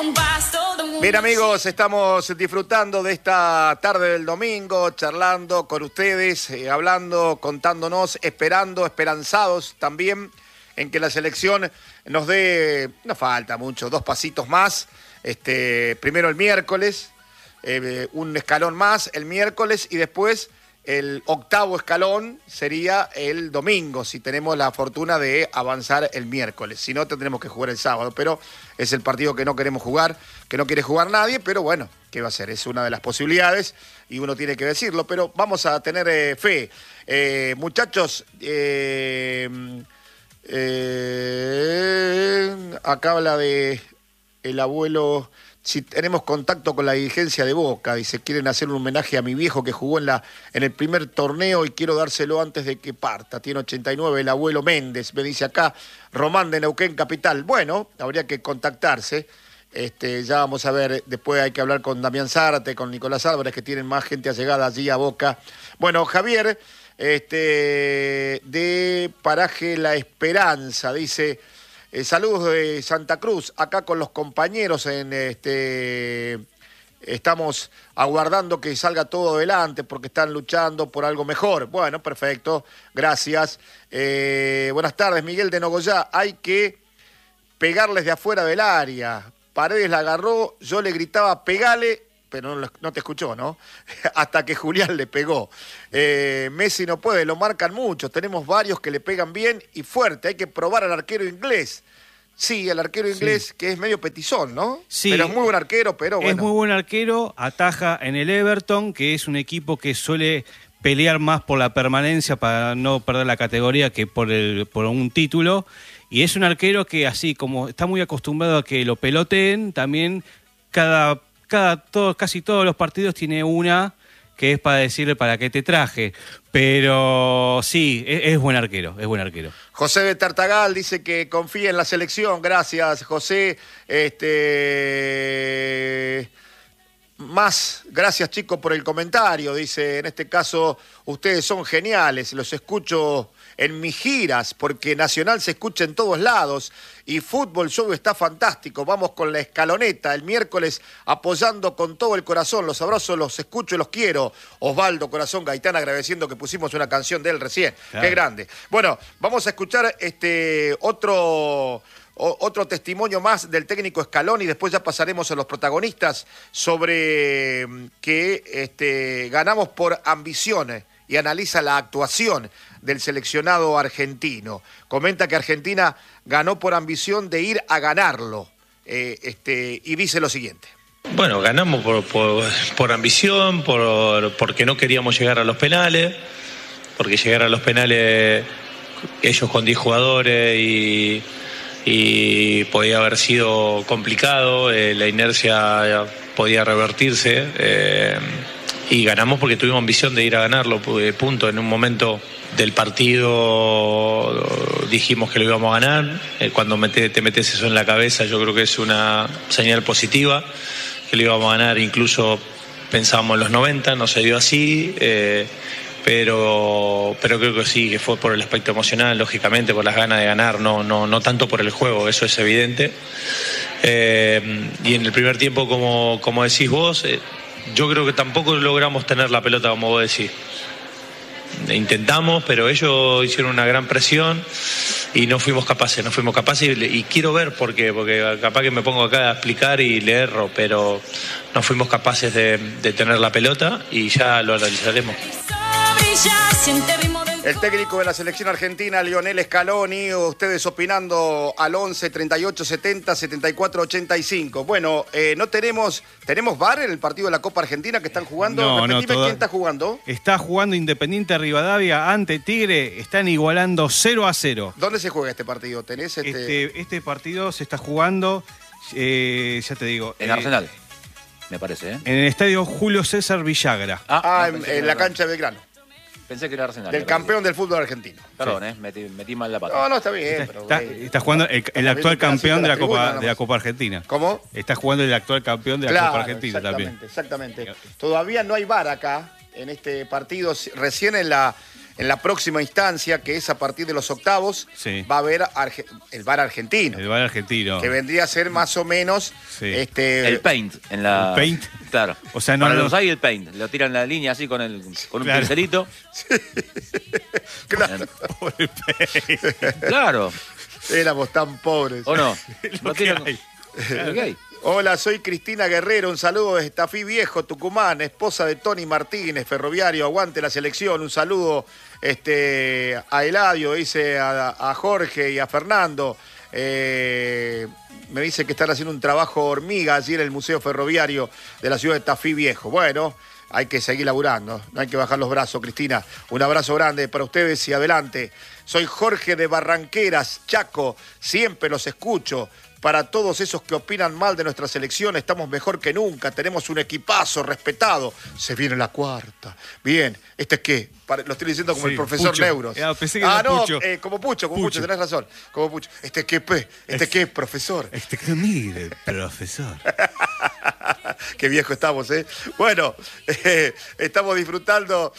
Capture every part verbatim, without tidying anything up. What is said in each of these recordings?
Bien, amigos, estamos disfrutando de esta tarde del domingo, charlando con ustedes, eh, hablando, contándonos, esperando, esperanzados también en que la selección nos dé, no falta mucho, dos pasitos más. Este, primero el miércoles, eh, un escalón más el miércoles y después el octavo escalón sería el domingo, si tenemos la fortuna de avanzar el miércoles. Si no, tendremos que jugar el sábado, pero es el partido que no queremos jugar, que no quiere jugar nadie, pero bueno, ¿qué va a ser? Es una de las posibilidades y uno tiene que decirlo, pero vamos a tener eh, fe. Eh, muchachos, eh, eh, acá habla de el abuelo... Si tenemos contacto con la dirigencia de Boca, dice, quieren hacer un homenaje a mi viejo que jugó en la en el primer torneo y quiero dárselo antes de que parta. Tiene ochenta y nueve, el abuelo Méndez, me dice acá, Román de Neuquén Capital. Bueno, habría que contactarse. Este, ya vamos a ver, después hay que hablar con Damián Zárate, con Nicolás Álvarez, que tienen más gente allegada allí a Boca. Bueno, Javier, este, de Paraje La Esperanza, dice... Eh, saludos de Santa Cruz, acá con los compañeros en este estamos aguardando que salga todo adelante porque están luchando por algo mejor. Bueno, perfecto, gracias. Eh, buenas tardes, Miguel de Nogoyá. Hay que pegarles de afuera del área. Paredes la agarró, yo le gritaba pegale, pero no, no te escuchó, ¿no? Hasta que Julián le pegó. Eh, Messi no puede, lo marcan mucho. Tenemos varios que le pegan bien y fuerte. Hay que probar al arquero inglés. Sí, el arquero inglés, sí, que es medio petizón, ¿no? Sí. Pero es muy buen arquero, pero bueno. Es muy buen arquero, ataja en el Everton, que es un equipo que suele pelear más por la permanencia para no perder la categoría que por, el, por un título. Y es un arquero que así, como está muy acostumbrado a que lo peloteen, también cada... Cada, todo, casi todos los partidos tiene una que es para decirle para qué te traje. Pero sí, es, es buen arquero, es buen arquero. José de Tartagal dice que confía en la selección. Gracias, José. Este... Más, gracias chicos por el comentario. Dice, en este caso, ustedes son geniales. Los escucho en mis giras, porque Nacional se escucha en todos lados y Fútbol Show está fantástico. Vamos con la escaloneta el miércoles apoyando con todo el corazón. Los abrazo, los escucho y los quiero. Osvaldo Corazón Gaitán agradeciendo que pusimos una canción de él recién. Claro. Qué grande. Bueno, vamos a escuchar este otro... O, otro testimonio más del técnico Scaloni y después ya pasaremos a los protagonistas sobre que este, ganamos por ambiciones y analiza la actuación del seleccionado argentino. Comenta que Argentina ganó por ambición de ir a ganarlo eh, este, y dice lo siguiente. Bueno, ganamos por, por, por ambición, por, porque no queríamos llegar a los penales, porque llegar a los penales ellos con diez jugadores y... y podía haber sido complicado, eh, la inercia podía revertirse eh, y ganamos porque tuvimos ambición de ir a ganarlo, punto. En un momento del partido dijimos que lo íbamos a ganar, eh, cuando mete, te metes eso en la cabeza yo creo que es una señal positiva, que lo íbamos a ganar, incluso pensábamos en los noventa, no se dio así, eh, Pero, pero creo que sí, que fue por el aspecto emocional, lógicamente, por las ganas de ganar, no, no, no tanto por el juego, eso es evidente. Eh, y en el primer tiempo, como, como decís vos, eh, yo creo que tampoco logramos tener la pelota, como vos decís. Intentamos, pero ellos hicieron una gran presión y no fuimos capaces, no fuimos capaces y, y quiero ver por qué, porque capaz que me pongo acá a explicar y le erro, pero no fuimos capaces de, de tener la pelota y ya lo analizaremos. El técnico de la selección argentina, Lionel Scaloni, ustedes opinando al once, treinta y ocho, setenta, setenta y cuatro, ochenta y cinco. Bueno, eh, no tenemos, ¿tenemos V A R en el partido de la Copa Argentina que están jugando? No, Repetime, no, toda... ¿quién está jugando? Está jugando Independiente Rivadavia ante Tigre, están igualando cero a cero. ¿Dónde se juega este partido? ¿Tenés este... Este, este partido se está jugando, eh, ya te digo... En eh, Arsenal, me parece, ¿eh? En el estadio Julio César Villagra. Ah, ah no, en, en la cancha de Belgrano. Pensé que era Arsenal. Del campeón del fútbol argentino. Perdón, sí. eh, metí, metí mal la pata. No, no, está bien. Está, pero, está, eh, está jugando el, el actual campeón de la, Copa, de la Copa Argentina. ¿Cómo? Está jugando el actual campeón de la claro, Copa Argentina exactamente, también. Exactamente. Todavía no hay V A R acá en este partido. Recién en la, en la próxima instancia, que es a partir de los octavos, sí. va a haber Arge el V A R argentino. El V A R argentino. Que vendría a ser más o menos... Sí. este El paint. En la... ¿El paint? Claro. O sea, no, Para no... los hay el paint. Lo tiran la línea así con, el, con un claro. pincelito. Claro. El paint. Claro. Éramos tan pobres. ¿O no? Lo Lo que tiran... hay. Lo que hay. Hola, soy Cristina Guerrero, un saludo desde Tafí Viejo, Tucumán, esposa de Tony Martínez, ferroviario, aguante la selección, un saludo este, a Eladio, dice a, a Jorge y a Fernando, eh, me dice que están haciendo un trabajo hormiga allí en el Museo Ferroviario de la ciudad de Tafí Viejo. Bueno, hay que seguir laburando, no hay que bajar los brazos, Cristina. Un abrazo grande para ustedes y adelante. Soy Jorge de Barranqueras, Chaco, siempre los escucho. Para todos esos que opinan mal de nuestra selección, estamos mejor que nunca, tenemos un equipazo respetado. Se viene la cuarta. Bien, ¿este es qué? Lo estoy diciendo como Sí, el profesor Pucho. Neuros. Ah, pensé que ah, era no, Pucho. eh, como Pucho, como Pucho. Pucho. tenés razón. Como Pucho. ¿Este es qué, pe? ¿Este es qué, profesor? Este que mire, profesor. Qué viejo estamos, ¿eh? Bueno, eh, estamos disfrutando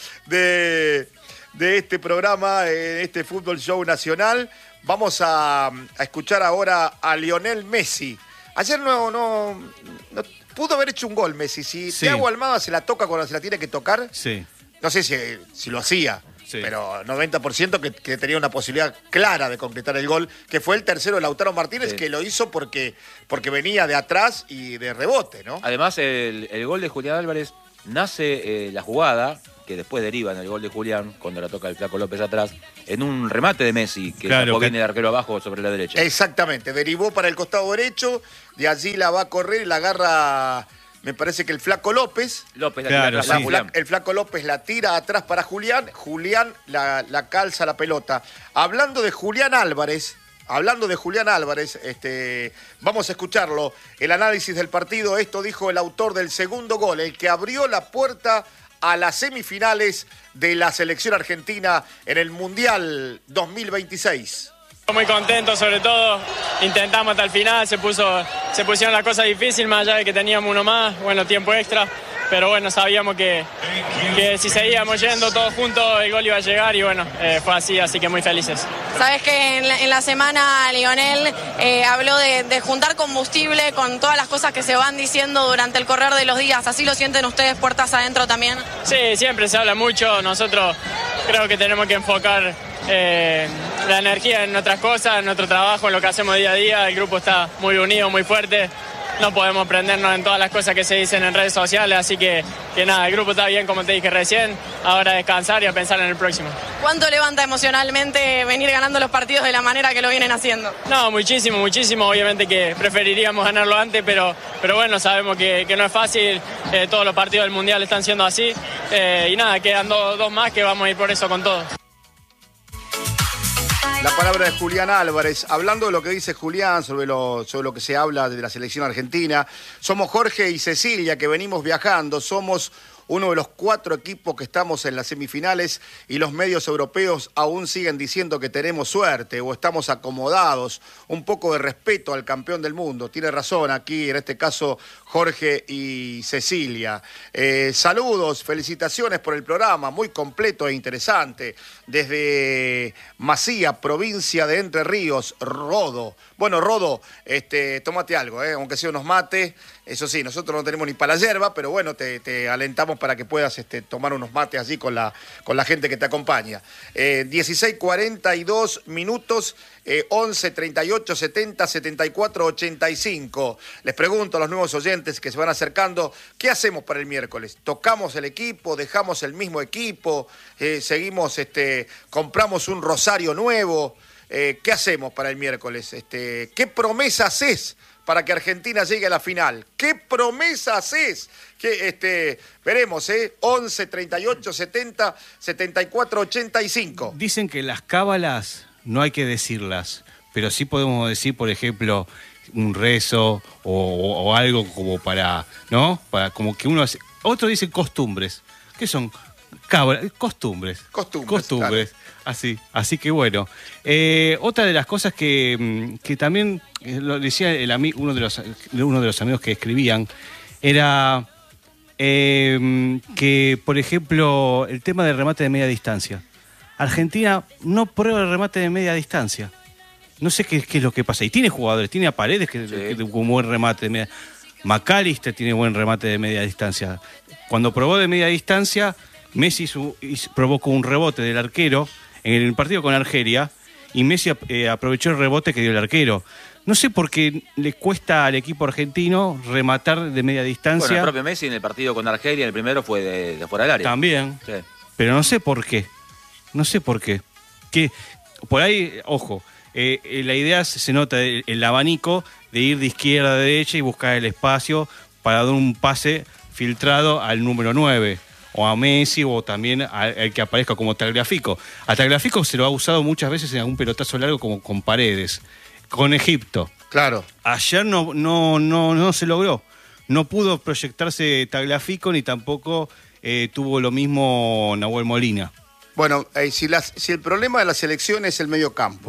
de, de este programa, eh, este Fútbol Show Nacional. Vamos a, a escuchar ahora a Lionel Messi. Ayer no, no, no pudo haber hecho un gol Messi. Si Sí. Thiago Almada se la toca cuando se la tiene que tocar, Sí. no sé si, si lo hacía, Sí. pero noventa por ciento que, que tenía una posibilidad clara de concretar el gol, que fue el tercero de Lautaro Martínez, Sí. que lo hizo porque, porque venía de atrás y de rebote, ¿no? Además, el, el gol de Julián Álvarez nace eh, la jugada, que después deriva en el gol de Julián, cuando la toca el Flaco López atrás, en un remate de Messi, que Claro, sacó que- bien el arquero abajo sobre la derecha. Exactamente, derivó para el costado derecho, de allí la va a correr y la agarra, me parece que el Flaco López. López la Claro, tira atrás sí. para La Julián. Fla- el Flaco López la tira atrás para Julián, Julián la, la calza la pelota. Hablando de Julián Álvarez, hablando de Julián Álvarez, este, vamos a escucharlo, el análisis del partido. Esto dijo el autor del segundo gol, el que abrió la puerta a las semifinales de la selección argentina en el Mundial dos mil veintiséis. Muy contento, sobre todo intentamos hasta el final, se puso se pusieron las cosas difíciles, más allá de que teníamos uno más, bueno, tiempo extra, pero bueno, sabíamos que, que si seguíamos yendo todos juntos el gol iba a llegar y bueno, eh, fue así, así que muy felices. Sabes que en la, en la semana Lionel eh, habló de, de juntar combustible con todas las cosas que se van diciendo durante el correr de los días, ¿así lo sienten ustedes puertas adentro también? Sí, siempre se habla mucho, nosotros creo que tenemos que enfocar eh, la energía en otras cosas, en nuestro trabajo, en lo que hacemos día a día, el grupo está muy unido, muy fuerte. No podemos prendernos en todas las cosas que se dicen en redes sociales, así que, que nada, el grupo está bien, como te dije recién, ahora a descansar y a pensar en el próximo. ¿Cuánto levanta emocionalmente venir ganando los partidos de la manera que lo vienen haciendo? No, muchísimo, muchísimo, obviamente que preferiríamos ganarlo antes, pero, pero bueno, sabemos que, que no es fácil, eh, todos los partidos del Mundial están siendo así, eh, y nada, quedan do- dos más que vamos a ir por eso con todo. La palabra de Julián Álvarez. Hablando de lo que dice Julián sobre lo, sobre lo que se habla de la selección argentina, somos Jorge y Cecilia que venimos viajando, somos uno de los cuatro equipos que estamos en las semifinales y los medios europeos aún siguen diciendo que tenemos suerte o estamos acomodados. Un poco de respeto al campeón del mundo. Tiene razón aquí, en este caso, Jorge y Cecilia. Eh, saludos, felicitaciones por el programa, muy completo e interesante. Desde Macía, provincia de Entre Ríos, Rodo. Bueno, Rodo, este, tómate algo, eh, aunque sea unos mates. Eso sí, nosotros no tenemos ni para la yerba, pero bueno, te, te alentamos para que puedas este, tomar unos mates allí con la, con la gente que te acompaña. Eh, dieciséis cuarenta y dos minutos, eh, once treinta y ocho setenta setenta y cuatro ochenta y cinco. Les pregunto a los nuevos oyentes que se van acercando, ¿qué hacemos para el miércoles? ¿Tocamos el equipo? ¿Dejamos el mismo equipo? Eh, ¿Seguimos, este, compramos un rosario nuevo? Eh, ¿Qué hacemos para el miércoles? Este, ¿Qué promesas es para que Argentina llegue a la final? ¿Qué promesas es? Que, este, veremos, ¿eh? once treinta y ocho setenta setenta y cuatro ochenta y cinco. Dicen que las cábalas no hay que decirlas, pero sí podemos decir, por ejemplo, un rezo o, o- o algo como para, ¿no? Para como que uno hace. Otros dicen costumbres. ¿Qué son? Cábalas, costumbres. Costumbres, Costumbres. Así, así que bueno. Eh, otra de las cosas que, mm, que también eh, lo decía el ami- uno de los uno de los amigos que escribían era eh, que, por ejemplo, el tema del remate de media distancia. Argentina no prueba el remate de media distancia. No sé qué, qué es lo que pasa. Y tiene jugadores, tiene a Paredes que, Sí. que con buen remate de media. McAllister tiene buen remate de media distancia. Cuando probó de media distancia, Messi su, hizo- provocó un rebote del arquero en el partido con Argelia y Messi eh, aprovechó el rebote que dio el arquero. No sé por qué le cuesta al equipo argentino rematar de media Bueno, distancia. el propio Messi en el partido con Argelia, el primero fue de, de fuera del área. También. Sí. Pero no sé por qué. No sé por qué. Que por ahí, ojo, eh, eh, la idea se se nota el, el abanico de ir de izquierda a derecha y buscar el espacio para dar un pase filtrado al número nueve, o a Messi, o también al, al que aparezca como Tagliafico. A Tagliafico se lo ha usado muchas veces en algún pelotazo largo como con Paredes, con Egipto. Claro. Ayer no, no, no, no se logró. No pudo proyectarse Tagliafico ni tampoco eh, tuvo lo mismo Nahuel Molina. Bueno, eh, si, las, si el problema de la selección es el medio campo,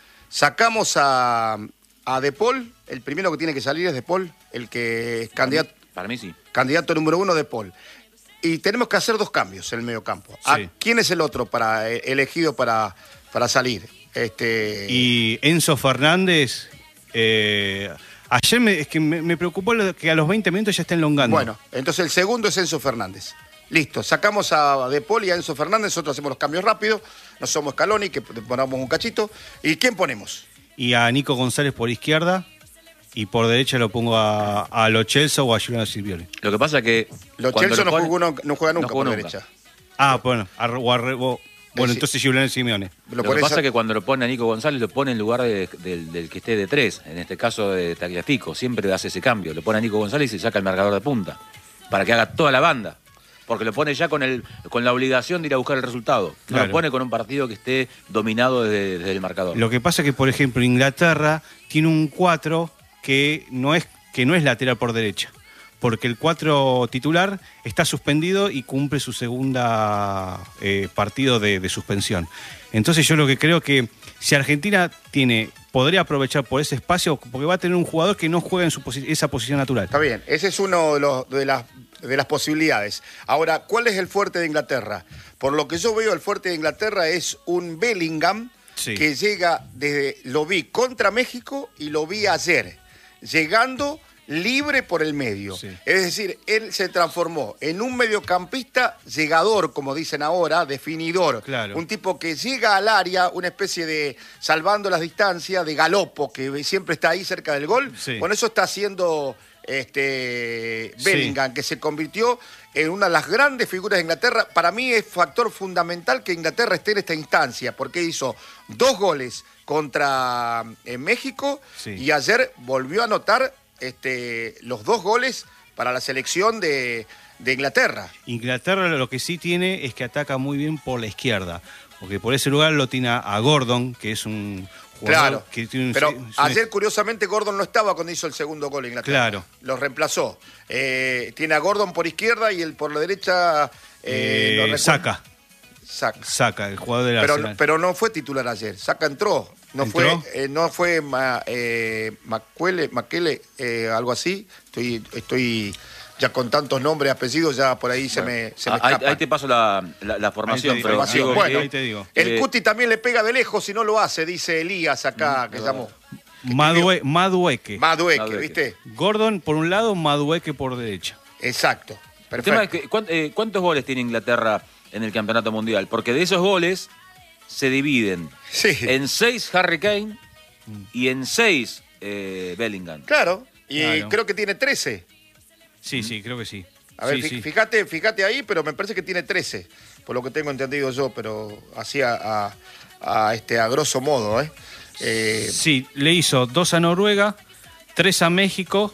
sacamos a, a De Paul, el primero que tiene que salir es De Paul, el que es candidato, Para mí sí. candidato número uno, De Paul. Y tenemos que hacer dos cambios en el medio campo. ¿A Sí. ¿Quién es el otro para eh, elegido para, para salir? Este, Y Enzo Fernández, eh, ayer me, es que me, me preocupó lo que a los veinte minutos ya está enlongando. Bueno, entonces el segundo es Enzo Fernández. Listo, sacamos a De Paul y a Enzo Fernández, nosotros hacemos los cambios rápidos, no somos Scaloni, que ponemos un cachito. ¿Y quién ponemos? Y a Nico González por izquierda, y por derecha lo pongo a, a Lo Celso o a Giuliano Silvioli. Lo que pasa es que. Los cuando Chelsea lo no, pone- jugó no, no juega nunca no jugó por nunca. derecha. Ah, bueno, a, o a- o- bueno, sí. entonces Giuliano Simeone. Lo Lo que pones pasa a- es que cuando lo pone a Nico González, lo pone en lugar de- del, del que esté de tres, en este caso de Tagliafico. Siempre hace ese cambio. Lo pone a Nico González y se saca el marcador de punta. Para que haga toda la banda. Porque lo pone ya con el con la obligación de ir a buscar el resultado. No Claro. lo pone con un partido que esté dominado desde, desde el marcador. Lo que pasa es que, por ejemplo, Inglaterra tiene un cuatro que no es, que no es lateral por derecha. Porque el cuatro titular está suspendido y cumple su segunda eh, partido de, de suspensión. Entonces yo lo que creo que si Argentina tiene podría aprovechar por ese espacio, porque va a tener un jugador que no juega en su posi- esa posición natural. Está bien, ese es uno de, los, de, las, de las posibilidades. Ahora, ¿cuál es el fuerte de Inglaterra? Por lo que yo veo, el fuerte de Inglaterra es un Bellingham Sí. que llega desde, lo vi contra México y lo vi ayer, llegando libre por el medio. Sí. Es decir, él se transformó en un mediocampista llegador, como dicen ahora, definidor. Claro. Un tipo que llega al área, una especie de, salvando las distancias, de galopo, que siempre está ahí cerca del gol. Sí. Con eso está haciendo este, Sí. Bellingham, que se convirtió en una de las grandes figuras de Inglaterra. Para mí es factor fundamental que Inglaterra esté en esta instancia, porque hizo dos goles contra eh, México Sí. y ayer volvió a anotar este, los dos goles para la selección de, de Inglaterra. Inglaterra lo que sí tiene es que ataca muy bien por la izquierda, porque por ese lugar lo tiene a Gordon, que es un jugador Claro, que tiene un... pero sí, ayer curiosamente Gordon no estaba cuando hizo el segundo gol en Inglaterra. Claro. Lo reemplazó. Eh, tiene a Gordon por izquierda y el por la derecha... eh, eh, no recuerdo. Saca, Saca. Saca, el jugador del Pero, Arsenal. pero no fue titular ayer. Saca entró. No ¿Entró? fue, eh, no fue Ma- eh, Macuele, Maquele, eh, algo así. Estoy, estoy ya con tantos nombres, apellidos, ya por ahí se me, se me Ah, ahí, escapa. ahí te paso la, la- la formación. Ahí te pero digo, Formación, digo bueno. que- ahí te digo. El Eh, Cuti también le pega de lejos si no lo hace, dice Elías acá, que llamó. Madue- Madueque. Madueque, Madueque. ¿viste? Gordon por un lado, Madueque por derecha. Exacto. El tema es Perfecto. que, ¿cuán- eh, ¿cuántos goles tiene Inglaterra en el campeonato mundial? Porque de esos goles se dividen Sí. en seis Harry Kane y en seis eh, Bellingham. Claro. Y Claro. creo que tiene trece. Sí, sí, creo que sí. A ver, Sí, fi- sí. fíjate, fíjate ahí, pero me parece que tiene trece, por lo que tengo entendido yo, pero así a, a, a, este, a grosso modo, ¿eh? Eh, Sí, le hizo dos a Noruega, tres a México,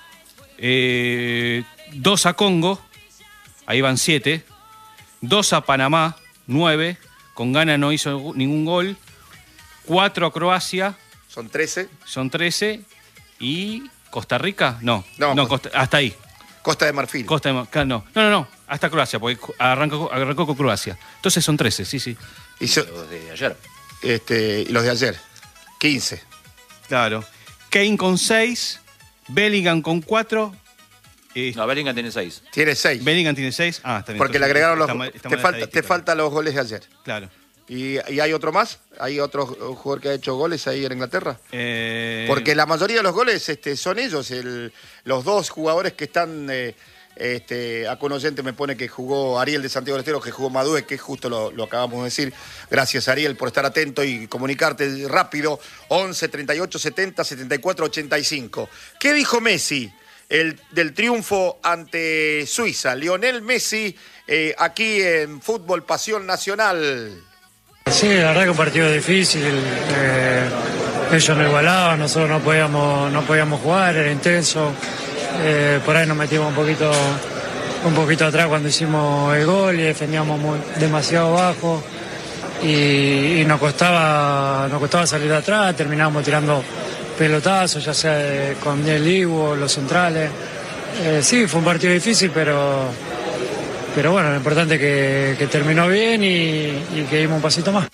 eh, dos a Congo, ahí van siete, dos a Panamá, nueve, con Ghana no hizo ningún gol, cuatro a Croacia, son trece. son trece, y Costa Rica, no, No, no, Costa- Costa- hasta ahí, Costa de Marfil. Costa de Mar- no, no, no, no, hasta Croacia, porque arrancó, arrancó con Croacia, entonces son trece, sí, sí. y so- Los de ayer. este, y los de ayer, quince. Claro. Kane con seis, Bellingham con cuatro. eh, No, Bellingham tiene seis. Tiene seis. Bellingham tiene seis. Ah, está bien. Porque le Entonces, agregaron los. está mal- está te, mal falta, estadística. te faltan los goles de ayer. Claro. ¿Y, ¿Y hay otro más? ¿Hay otro jugador que ha hecho goles ahí en Inglaterra? Eh... Porque la mayoría de los goles este, son ellos, el, los dos jugadores que están... Eh, Este, acá un oyente me pone que jugó Ariel de Santiago del Estero, que jugó Madue, que justo lo, lo acabamos de decir. Gracias, Ariel, por estar atento y comunicarte rápido. once, treinta y ocho, setenta, setenta y cuatro, ochenta y cinco. ¿Qué dijo Messi el, del triunfo ante Suiza? Lionel Messi, eh, aquí en Fútbol Pasión Nacional. Sí, la verdad que un partido difícil. Eh, ellos no igualaban, nosotros no podíamos, no podíamos jugar, era intenso. Eh, por ahí nos metimos un poquito un poquito atrás cuando hicimos el gol y defendíamos muy, demasiado bajo y, y nos costaba nos costaba salir de atrás, terminábamos tirando pelotazos, ya sea de, con Diel Iwo, los centrales. Eh, sí, fue un partido difícil, pero pero bueno, lo importante es que, que terminó bien y, y que dimos un pasito más.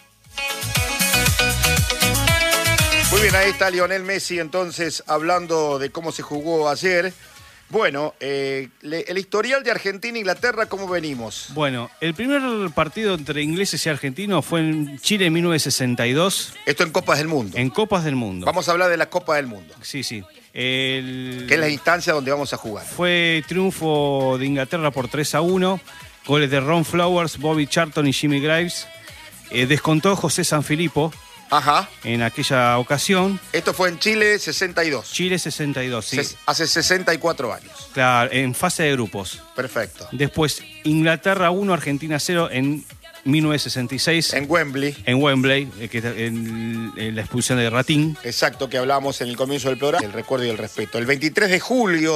Muy bien, ahí está Lionel Messi entonces hablando de cómo se jugó ayer. Bueno, eh, le, el historial de Argentina e Inglaterra, ¿cómo venimos? Bueno, el primer partido entre ingleses y argentinos fue en Chile en mil novecientos sesenta y dos. Esto en Copas del Mundo. En Copas del Mundo. Vamos a hablar de la Copa del Mundo. Sí, sí. El... Que es la instancia donde vamos a jugar. Fue triunfo de Inglaterra por tres a uno. Goles de Ron Flowers, Bobby Charlton y Jimmy Graves. Eh, descontó José Sanfilippo. Ajá. En aquella ocasión. Esto fue en Chile sesenta y dos. Chile sesenta y dos, sí. Ses- hace sesenta y cuatro años. Claro, en fase de grupos. Perfecto. Después, Inglaterra uno, Argentina cero en mil novecientos sesenta y seis. En Wembley. En Wembley, eh, que, en, en la expulsión de Ratín. Exacto, que hablábamos en el comienzo del programa. El recuerdo y el respeto. El veintitrés de julio